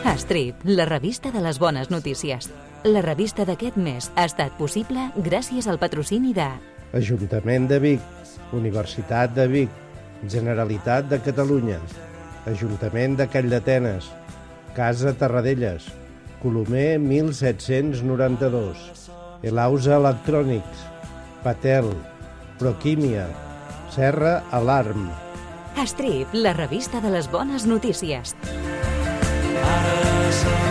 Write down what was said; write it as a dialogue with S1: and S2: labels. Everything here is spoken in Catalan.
S1: Strip, la revista de les bones notícies. La revista d'aquest mes ha estat possible gràcies al patrocini de
S2: Ajuntament de Vic, Universitat de Vic, Generalitat de Catalunya, Ajuntament de Calldetenes, Casa Terradellas, Colomer 1792, Elausa Electrònics, Patel, Proquímia, Serra Alarm.
S1: Strip, la revista de les bones notícies.
S3: Ara som